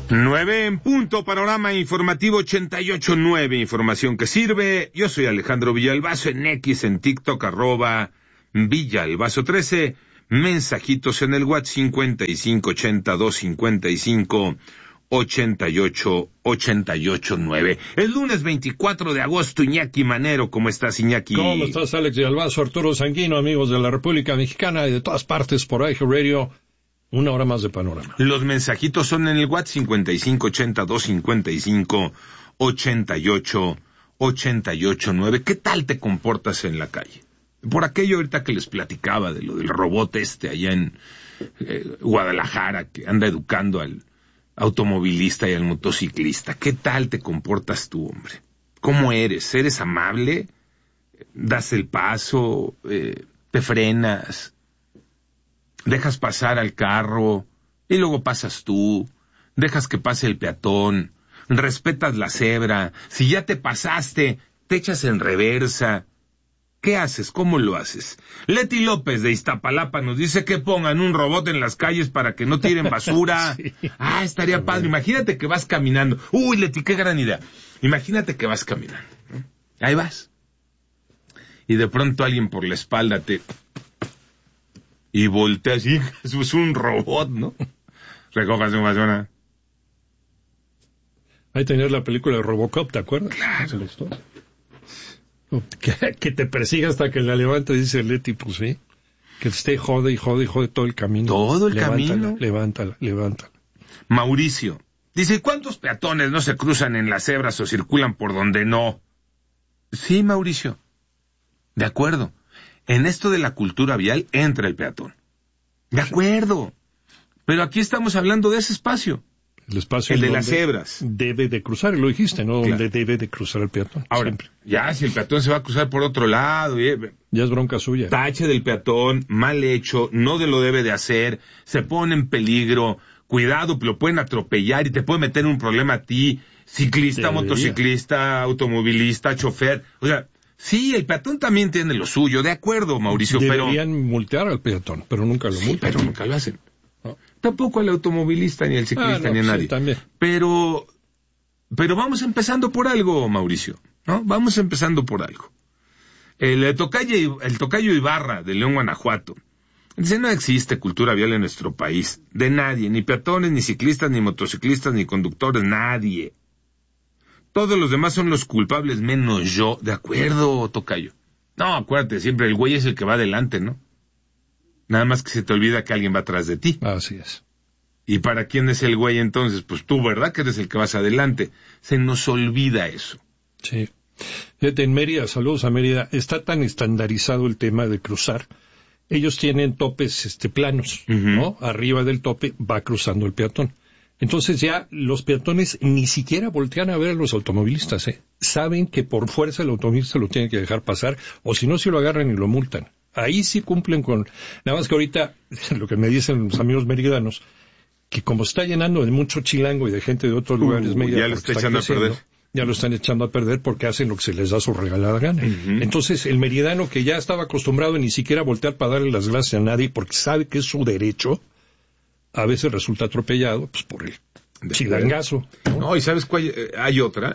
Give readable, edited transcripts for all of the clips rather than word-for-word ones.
9 en punto, panorama informativo 88.9, información que sirve. Yo soy Alejandro Villalbazo, en X, en TikTok, @Villalbazo13, mensajitos en el WhatsApp 5582558889. El lunes 24 de agosto, Iñaki Manero, ¿cómo estás, Iñaki? ¿Cómo estás, Alex Villalbazo, Arturo Sanguino, amigos de la República Mexicana y de todas partes por iHeart Radio? Una hora más de panorama. Los mensajitos son en el WhatsApp 5582558889. ¿Qué tal te comportas en la calle? Por aquello ahorita que les platicaba de lo del robot allá en Guadalajara, que anda educando al automovilista y al motociclista. ¿Qué tal te comportas tú, hombre? ¿Cómo eres? ¿Eres amable? ¿Das el paso? ¿Te frenas? ¿Dejas pasar al carro y luego pasas tú? ¿Dejas que pase el peatón? ¿Respetas la cebra? Si ya te pasaste, te echas en reversa. ¿Qué haces? ¿Cómo lo haces? Leti López de Iztapalapa nos dice que pongan un robot en las calles para que no tiren basura. Sí. Estaría padre. Imagínate que vas caminando. Uy, Leti, qué gran idea. Imagínate que vas caminando, ¿no? Ahí vas. Y de pronto alguien por la espalda y volteas y eso es un robot, ¿no? Recojas su basura. Ahí tenías la película de Robocop, ¿te acuerdas? Claro. Que te persiga hasta que la levanta, dice Leti, pues sí. Que esté jode todo el camino. Todo el camino. Levántala. Mauricio dice, ¿cuántos peatones no se cruzan en las cebras o circulan por donde no? Sí, Mauricio. De acuerdo. En esto de la cultura vial entra el peatón. De acuerdo. Pero aquí estamos hablando de ese espacio. El espacio el de las cebras. Debe de cruzar, lo dijiste, ¿no? Claro. Donde debe de cruzar el peatón. Ahora, siempre. Ya, si el peatón se va a cruzar por otro lado. Ya es bronca suya. Tache del peatón, mal hecho, no lo debe de hacer, se pone en peligro, cuidado, lo pueden atropellar y te puede meter en un problema a ti, ciclista, motociclista, automovilista, chofer. O sea, sí, el peatón también tiene lo suyo, de acuerdo, Mauricio, Deberían multar al peatón, pero nunca lo multan. Pero nunca lo hacen. No. Tampoco al automovilista, ni al ciclista, ni a nadie. Sí, también. Pero vamos empezando por algo, Mauricio, ¿no? Vamos empezando por algo. El tocayo Ibarra, de León, Guanajuato, dice, no existe cultura vial en nuestro país. De nadie, ni peatones, ni ciclistas, ni motociclistas, ni conductores, nadie. Todos los demás son los culpables, menos yo. De acuerdo, tocayo. No, acuérdate, siempre el güey es el que va adelante, ¿no? Nada más que se te olvida que alguien va atrás de ti. Así es. ¿Y para quién es el güey entonces? Pues tú, ¿verdad? Que eres el que vas adelante. Se nos olvida eso. Sí. Fíjate, en Mérida, saludos a Mérida, está tan estandarizado el tema de cruzar. Ellos tienen topes planos, ¿no? Arriba del tope va cruzando el peatón. Entonces ya los peatones ni siquiera voltean a ver a los automovilistas, ¿eh? Saben que por fuerza el automovilista lo tiene que dejar pasar, o si no, si lo agarran y lo multan. Ahí sí cumplen con... Nada más que ahorita, lo que me dicen los amigos meridanos, que como está llenando de mucho chilango y de gente de otros lugares, ya lo está echando a perder. Ya lo están echando a perder porque hacen lo que se les da su regalada gana. Entonces, el meridano que ya estaba acostumbrado a ni siquiera voltear para darle las gracias a nadie porque sabe que es su derecho, a veces resulta atropellado pues por el chilangazo. No, y ¿sabes cuál? Hay otra,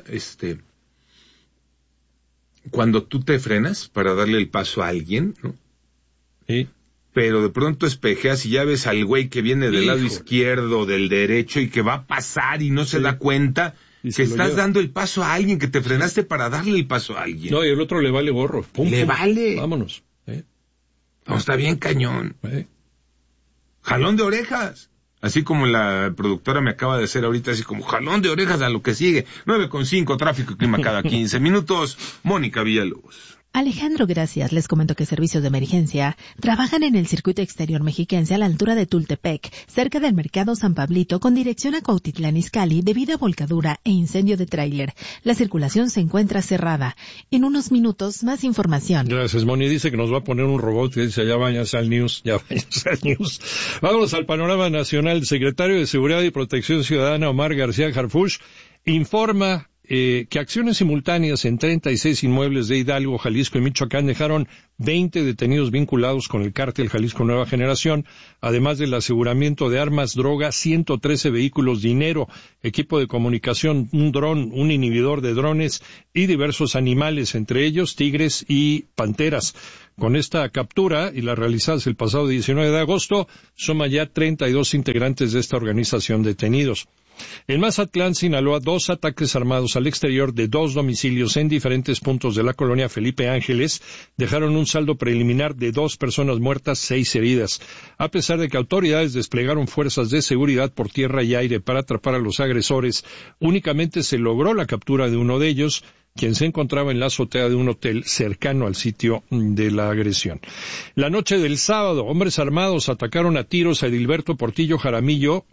cuando tú te frenas para darle el paso a alguien, ¿no? Sí. Pero de pronto espejeas y ya ves al güey que viene del lado izquierdo, del derecho, y que va a pasar y no se da cuenta que estás dando el paso a alguien, que te frenaste para darle el paso a alguien. No, y el otro le vale gorro. Pum, le vale. Vámonos. No, está bien cañón. Jalón de orejas. Así como la productora me acaba de hacer ahorita, así como jalón de orejas a lo que sigue. 9:05, tráfico y clima cada 15 minutos. Mónica Villalobos. Alejandro, gracias. Les comento que servicios de emergencia trabajan en el circuito exterior mexiquense a la altura de Tultepec, cerca del mercado San Pablito, con dirección a Cuautitlán Izcalli, debido a volcadura e incendio de tráiler. La circulación se encuentra cerrada. En unos minutos, más información. Gracias, Moni. Dice que nos va a poner un robot que dice, ya váyanse al news. Vámonos al panorama nacional. El secretario de Seguridad y Protección Ciudadana, Omar García Harfuch, informa que acciones simultáneas en 36 inmuebles de Hidalgo, Jalisco y Michoacán dejaron 20 detenidos vinculados con el cártel Jalisco Nueva Generación, además del aseguramiento de armas, drogas, 113 vehículos, dinero, equipo de comunicación, un dron, un inhibidor de drones y diversos animales, entre ellos tigres y panteras. Con esta captura y las realizadas el pasado 19 de agosto, suma ya 32 integrantes de esta organización detenidos. En Mazatlán, Sinaloa, 2 ataques armados al exterior de 2 domicilios en diferentes puntos de la colonia Felipe Ángeles dejaron un saldo preliminar de 2 personas muertas, 6 heridas. A pesar de que autoridades desplegaron fuerzas de seguridad por tierra y aire para atrapar a los agresores, únicamente se logró la captura de uno de ellos, quien se encontraba en la azotea de un hotel cercano al sitio de la agresión. La noche del sábado, hombres armados atacaron a tiros a Edilberto Portillo Jaramillo,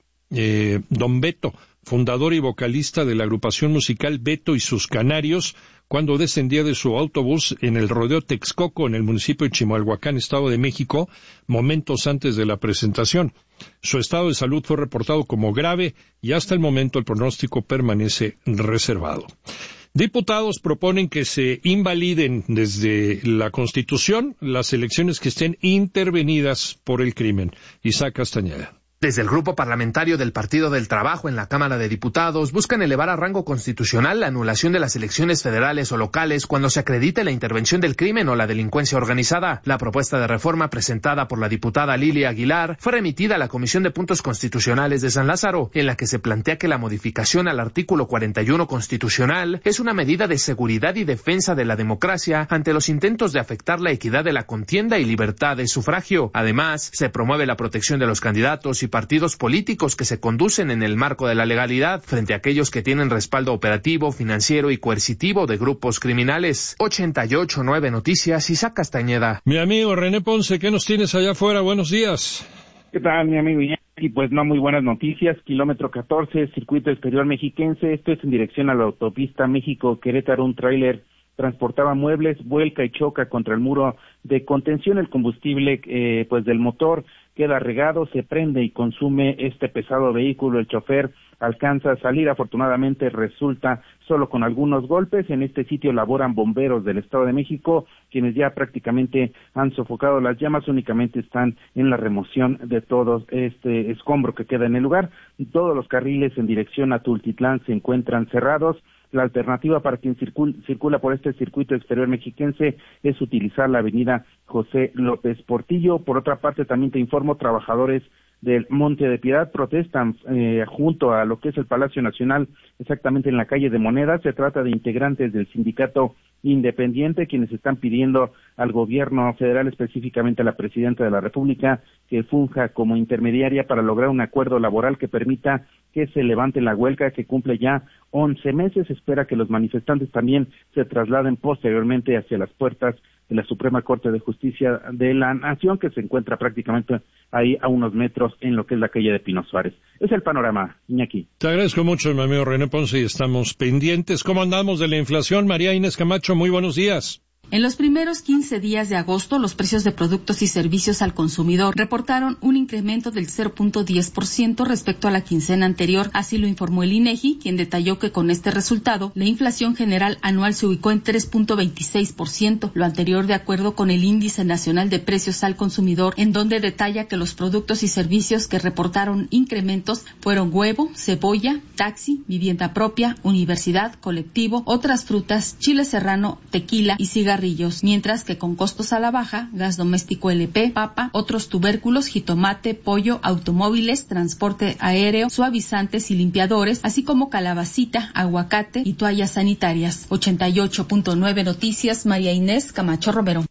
Don Beto, fundador y vocalista de la agrupación musical Beto y sus Canarios, cuando descendía de su autobús en el Rodeo Texcoco, en el municipio de Chimalhuacán, Estado de México, momentos antes de la presentación. Su estado de salud fue reportado como grave y hasta el momento el pronóstico permanece reservado. Diputados proponen que se invaliden desde la Constitución las elecciones que estén intervenidas por el crimen. Isaac Castañeda. Desde el Grupo Parlamentario del Partido del Trabajo en la Cámara de Diputados buscan elevar a rango constitucional la anulación de las elecciones federales o locales cuando se acredite la intervención del crimen o la delincuencia organizada. La propuesta de reforma presentada por la diputada Lilia Aguilar fue remitida a la Comisión de Puntos Constitucionales de San Lázaro, en la que se plantea que la modificación al artículo 41 constitucional es una medida de seguridad y defensa de la democracia ante los intentos de afectar la equidad de la contienda y libertad de sufragio. Además, se promueve la protección de los candidatos y partidos políticos que se conducen en el marco de la legalidad frente a aquellos que tienen respaldo operativo, financiero y coercitivo de grupos criminales. 88.9 Noticias, Isaac Castañeda. Mi amigo René Ponce, ¿qué nos tienes allá afuera? Buenos días. ¿Qué tal, mi amigo Iñaki? Pues no muy buenas noticias. Kilómetro 14, circuito exterior mexiquense. Esto es en dirección a la autopista México-Querétaro. Un tráiler transportaba muebles, vuelca y choca contra el muro de contención. El combustible pues del motor queda regado, se prende y consume este pesado vehículo. El chofer alcanza a salir, afortunadamente resulta solo con algunos golpes. En este sitio laboran bomberos del Estado de México, quienes ya prácticamente han sofocado las llamas, únicamente están en la remoción de todo este escombro que queda en el lugar. Todos los carriles en dirección a Tultitlán se encuentran cerrados. La alternativa para quien circula por este circuito exterior mexiquense es utilizar la avenida José López Portillo. Por otra parte, también te informo, trabajadores del Monte de Piedad protestan junto a lo que es el Palacio Nacional, exactamente en la calle de Monedas. Se trata de integrantes del sindicato independiente, quienes están pidiendo al gobierno federal, específicamente a la presidenta de la República, que funja como intermediaria para lograr un acuerdo laboral que permita que se levante la huelga, que cumple ya 11 meses. Espera que los manifestantes también se trasladen posteriormente hacia las puertas de la Suprema Corte de Justicia de la Nación, que se encuentra prácticamente ahí a unos metros en lo que es la calle de Pino Suárez. Es el panorama, Iñaki. Te agradezco mucho, mi amigo René Ponce, y estamos pendientes. ¿Cómo andamos de la inflación? María Inés Camacho, muy buenos días. En los primeros 15 días de agosto, los precios de productos y servicios al consumidor reportaron un incremento del 0.10% respecto a la quincena anterior. Así lo informó el INEGI, quien detalló que con este resultado, la inflación general anual se ubicó en 3.26%, lo anterior de acuerdo con el Índice Nacional de Precios al Consumidor, en donde detalla que los productos y servicios que reportaron incrementos fueron huevo, cebolla, taxi, vivienda propia, universidad, colectivo, otras frutas, chile serrano, tequila y cigarrillos, mientras que con costos a la baja, gas doméstico LP, papa, otros tubérculos, jitomate, pollo, automóviles, transporte aéreo, suavizantes y limpiadores, así como calabacita, aguacate y toallas sanitarias. 88.9 Noticias, María Inés Camacho Romero.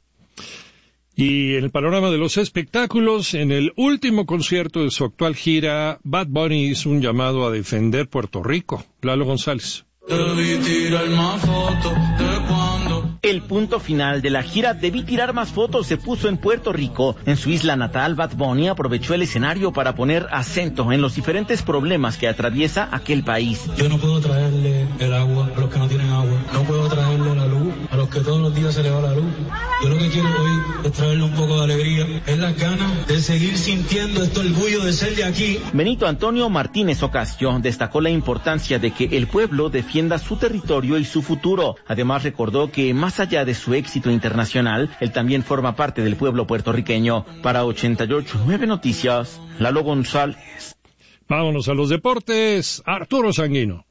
Y en el panorama de los espectáculos, en el último concierto de su actual gira, Bad Bunny hizo un llamado a defender Puerto Rico. Lalo González. El punto final de la gira Debí tirar más fotos se puso en Puerto Rico. En su isla natal, Bad Bunny aprovechó el escenario para poner acento en los diferentes problemas que atraviesa aquel país. Yo no puedo traerle el agua a los que no tienen agua, no puedo traerle la luz a los que todos los días se le va la luz. Yo lo que quiero hoy es traerle un poco de alegría, es las ganas de seguir sintiendo este orgullo de ser de aquí. Benito Antonio Martínez Ocasio destacó la importancia de que el pueblo defienda su territorio y su futuro. Además recordó que más allá de su éxito internacional, él también forma parte del pueblo puertorriqueño. Para 88.9 Noticias, Lalo González. Vámonos a los deportes. Arturo Sanguino.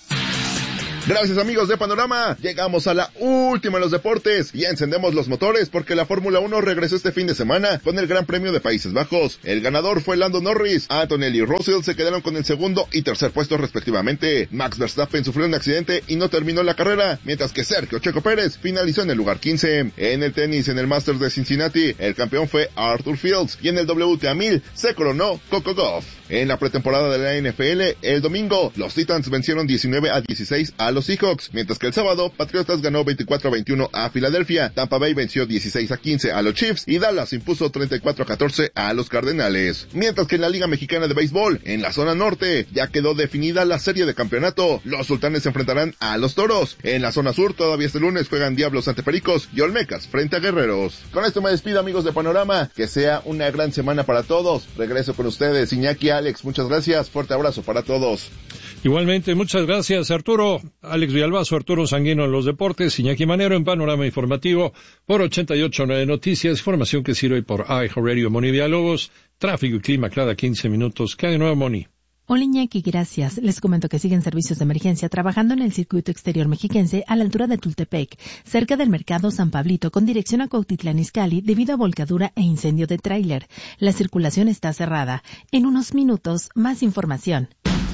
Gracias amigos de Panorama, llegamos a la última de los deportes y encendemos los motores porque la Fórmula 1 regresó este fin de semana con el Gran Premio de Países Bajos. El ganador fue Lando Norris, Antonelli y Russell se quedaron con el segundo y tercer puesto respectivamente. Max Verstappen sufrió un accidente y no terminó la carrera, mientras que Sergio Checo Pérez finalizó en el lugar 15. En el tenis, en el Masters de Cincinnati, el campeón fue Arthur Fields y en el WTA 1000 se coronó Coco Gauff. En la pretemporada de la NFL, el domingo, los Titans vencieron 19-16 a los Seahawks, mientras que el sábado, Patriotas ganó 24-21 a Filadelfia, Tampa Bay venció 16-15 a los Chiefs y Dallas impuso 34-14 a los Cardenales. Mientras que en la Liga Mexicana de Béisbol, en la zona norte, ya quedó definida la serie de campeonato. Los Sultanes se enfrentarán a los Toros. En la zona sur, todavía este lunes juegan Diablos ante Pericos y Olmecas frente a Guerreros. Con esto me despido amigos de Panorama, que sea una gran semana para todos. Regreso con ustedes, Iñaki, Alex, muchas gracias, fuerte abrazo para todos. Igualmente, muchas gracias Arturo. Alex Villalbazo, Arturo Sanguino en los deportes, Iñaki Manero en Panorama Informativo por 88.9 Noticias, información que sirve por iHeartRadio, Moni Villalobos, tráfico y clima cada 15 minutos. ¿Qué hay de nuevo, Moni? Hola Iñaki, gracias. Les comento que siguen servicios de emergencia trabajando en el circuito exterior mexiquense a la altura de Tultepec, cerca del mercado San Pablito con dirección a Cuautitlán Izcalli debido a volcadura e incendio de tráiler. La circulación está cerrada. En unos minutos, más información.